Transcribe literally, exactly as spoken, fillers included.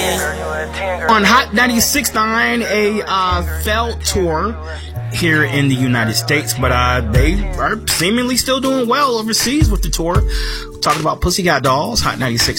On Hot ninety-six point nine, a uh, failed tour here in the United States, but uh, they are seemingly still doing well overseas with the tour. Talking about Pussycat Dolls, Hot ninety-six